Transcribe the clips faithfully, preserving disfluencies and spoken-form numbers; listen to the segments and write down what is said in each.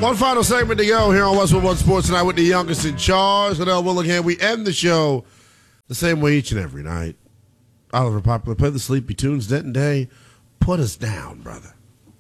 One final segment to go here on Westwood One Sports tonight with the youngest in charge, Liddell Willingham. We end the show the same way each and every night. Oliver Popular, play the sleepy tunes. Denton Day, put us down, brother.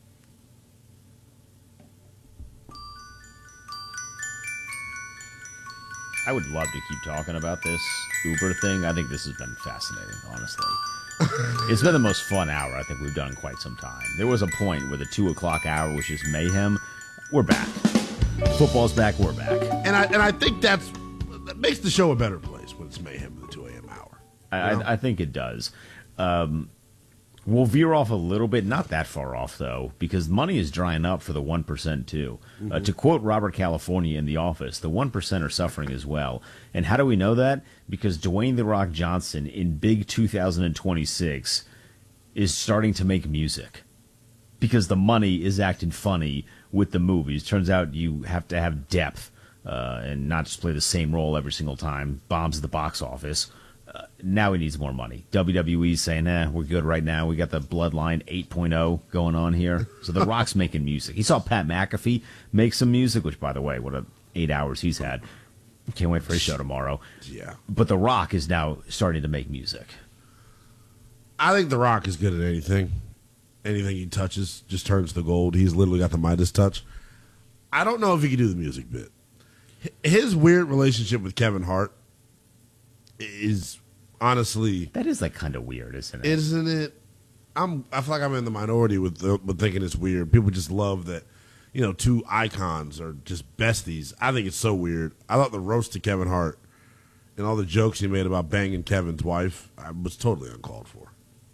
I would love to keep talking about this Uber thing. I think this has been fascinating, honestly. It's been the most fun hour I think we've done in quite some time. There was a point where the two o'clock hour was just mayhem. We're back. Football's back. We're back. And I and I think that's that makes the show a better place when it's mayhem in the two a.m. hour. I, I, I think it does. Um, we'll veer off a little bit, not that far off, though, because money is drying up for the one percent, too. Mm-hmm. Uh, to quote Robert California in The Office, the one percent are suffering as well. And how do we know that? Because Dwayne The Rock Johnson in Big two thousand twenty-six is starting to make music. Because the money is acting funny with the movies. Turns out you have to have depth uh, and not just play the same role every single time. Bombs at the box office. Uh, now he needs more money. W W E's saying, eh, we're good right now. We got the Bloodline eight point oh going on here. So The Rock's making music. He saw Pat McAfee make some music, which, by the way, what a eight hours he's had. Can't wait for his show tomorrow. Yeah. But The Rock is now starting to make music. I think The Rock is good at anything. Anything he touches just turns to gold. He's literally got the Midas touch. I don't know if he can do the music bit. His weird relationship with Kevin Hart is honestly... That is like kind of weird, isn't it? Isn't it? I'm, I feel like I'm in the minority with, the, with thinking it's weird. People just love that, you know, two icons are just besties. I think it's so weird. I thought the roast to Kevin Hart and all the jokes he made about banging Kevin's wife I was totally uncalled for.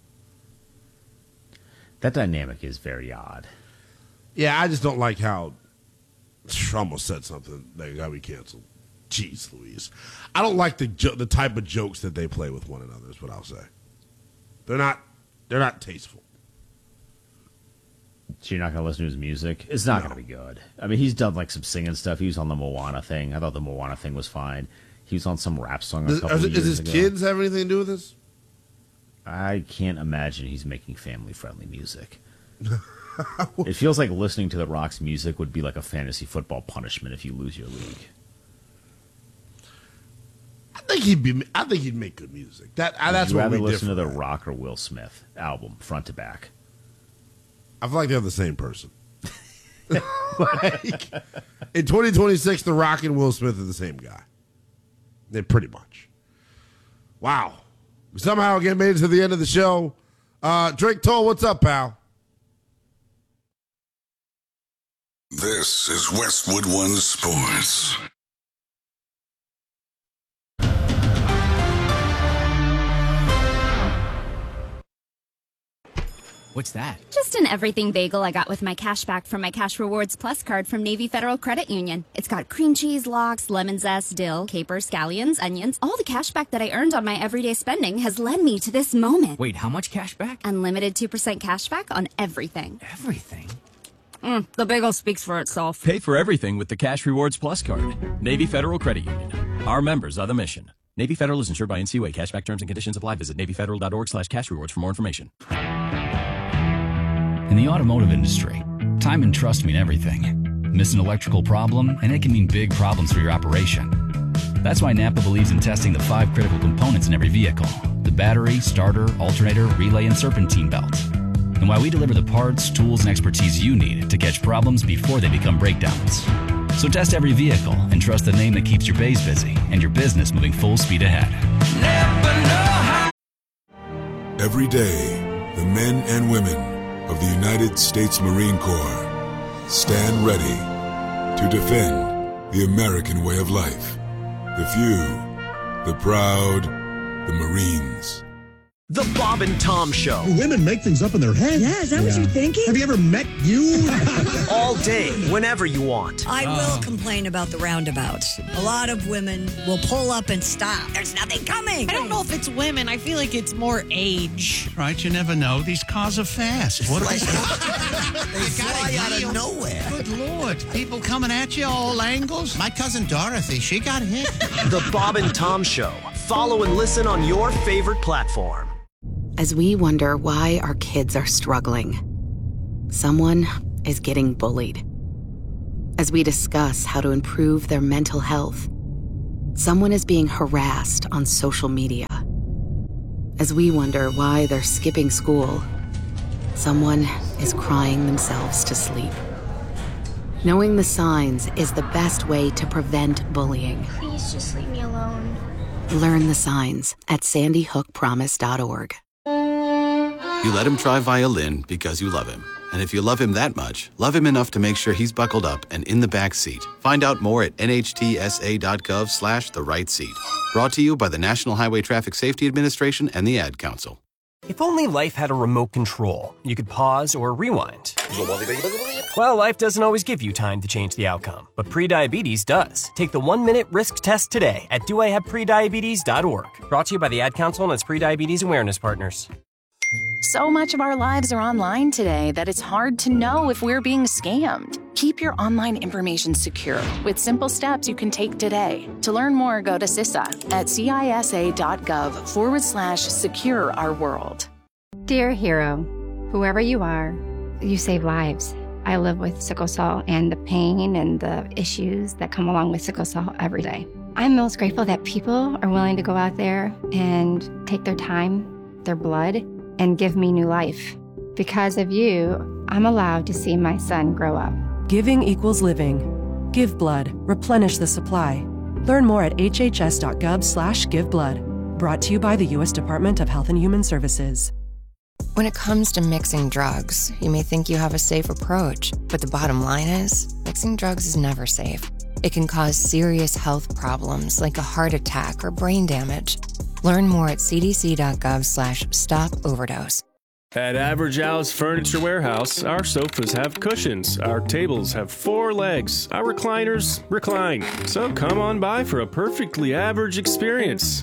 That dynamic is very odd. Yeah, I just don't like how... I almost said something that got me canceled. Jeez Louise. I don't like the jo- the type of jokes that they play with one another is what I'll say. They're not they're not tasteful. So you're not going to listen to his music? It's not No. going to be good. I mean, he's done like some singing stuff. He was on the Moana thing. I thought the Moana thing was fine. He was on some rap song a Does, couple are, of years Does his ago. kids have anything to do with this? I can't imagine he's making family-friendly music. It feels like listening to The Rock's music would be like a fantasy football punishment if you lose your league. I think he'd be. I think he'd make good music. That Would that's you what rather we listen differ to The on. Rock or Will Smith album, front to back? I feel like they're the same person. Like, in twenty twenty-six, The Rock and Will Smith are the same guy. They're pretty much. Wow. We somehow again made it to the end of the show. Uh, Drake Toll, what's up, pal? This is Westwood One Sports. What's that? Just an everything bagel I got with my cash back from my Cash Rewards Plus card from Navy Federal Credit Union. It's got cream cheese, lox, lemon zest, dill, capers, scallions, onions. All the cash back that I earned on my everyday spending has led me to this moment. Wait, how much cash back? Unlimited two percent cash back on everything. Everything? Mm, the bagel speaks for itself. Pay for everything with the Cash Rewards Plus card. Navy Federal Credit Union. Our members are the mission. Navy Federal is insured by N C U A. Cashback terms and conditions apply. Visit NavyFederal.org slash cash rewards for more information. In the automotive industry, time and trust mean everything. Miss an electrical problem, and it can mean big problems for your operation. That's why Napa believes in testing the five critical components in every vehicle: the battery, starter, alternator, relay, and serpentine belt. And why we deliver the parts, tools, and expertise you need to catch problems before they become breakdowns. So test every vehicle and trust the name that keeps your bays busy and your business moving full speed ahead. Every day, the men and women of the United States Marine Corps stand ready to defend the American way of life. The few, the proud, the Marines. The Bob and Tom Show. Women make things up in their head. Yeah, is that what you're thinking? Have you ever met you? All day, whenever you want. I will complain about the roundabouts. A lot of women will pull up and stop. There's nothing coming. I don't know if it's women. I feel like it's more age. Right, you never know. These cars are fast. What Like, they fly out of nowhere. Good Lord. People coming at you all angles. My cousin Dorothy, she got hit. The Bob and Tom Show. Follow and listen on your favorite platform. As we wonder why our kids are struggling, someone is getting bullied. As we discuss how to improve their mental health, someone is being harassed on social media. As we wonder why they're skipping school, someone is crying themselves to sleep. Knowing the signs is the best way to prevent bullying. Please just leave me alone. Learn the signs at sandy hook promise dot org. You let him try violin because you love him. And if you love him that much, love him enough to make sure he's buckled up and in the back seat. Find out more at nhtsa.gov slash the right seat. Brought to you by the National Highway Traffic Safety Administration and the Ad Council. If only life had a remote control, you could pause or rewind. Well, life doesn't always give you time to change the outcome, but prediabetes does. Take the one-minute risk test today at do I have prediabetes dot org. Brought to you by the Ad Council and its prediabetes awareness partners. So much of our lives are online today that it's hard to know if we're being scammed. Keep your online information secure with simple steps you can take today. To learn more, go to C I S A at cisa.gov forward slash secure our world. Dear hero, whoever you are, you save lives. I live with sickle cell and the pain and the issues that come along with sickle cell every day. I'm most grateful that people are willing to go out there and take their time, their blood, and give me new life. Because of you, I'm allowed to see my son grow up. Giving equals living. Give blood. Replenish the supply. Learn more at hhs.gov slash give blood. Brought to you by the U S Department of Health and Human Services. When it comes to mixing drugs, you may think you have a safe approach, but the bottom line is, mixing drugs is never safe. It can cause serious health problems like a heart attack or brain damage. Learn more at cdc.gov slash stop overdose. At Average Al's Furniture Warehouse, our sofas have cushions, our tables have four legs, our recliners recline. So come on by for a perfectly average experience.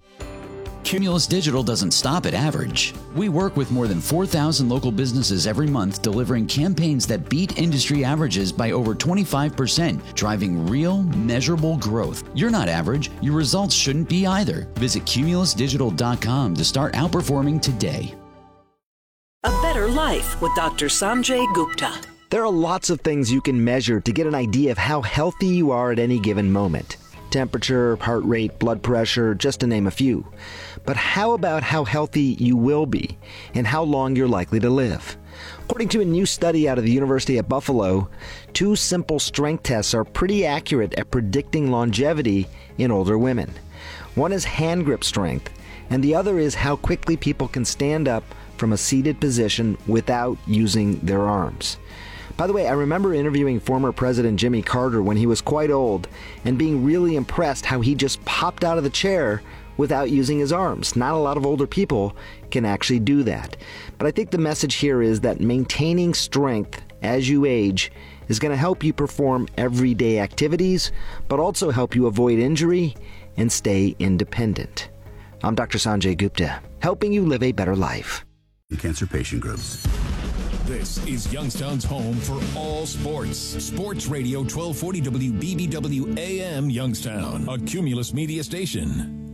Cumulus Digital doesn't stop at average. We work with more than four thousand local businesses every month, delivering campaigns that beat industry averages by over twenty-five percent, driving real, measurable growth. You're not average. Your results shouldn't be either. Visit cumulus digital dot com to start outperforming today. A Better Life with Doctor Sanjay Gupta. There are lots of things you can measure to get an idea of how healthy you are at any given moment. Temperature, heart rate, blood pressure, just to name a few. But how about how healthy you will be and how long you're likely to live? According to a new study out of the University of Buffalo, two simple strength tests are pretty accurate at predicting longevity in older women. One is hand grip strength, and the other is how quickly people can stand up from a seated position without using their arms. By the way, I remember interviewing former President Jimmy Carter when he was quite old and being really impressed how he just popped out of the chair without using his arms. Not a lot of older people can actually do that. But I think the message here is that maintaining strength as you age is going to help you perform everyday activities, but also help you avoid injury and stay independent. I'm Doctor Sanjay Gupta, helping you live a better life. Cancer patient groups. This is Youngstown's home for all sports. Sports Radio twelve forty W B B W A M Youngstown, a Cumulus media station.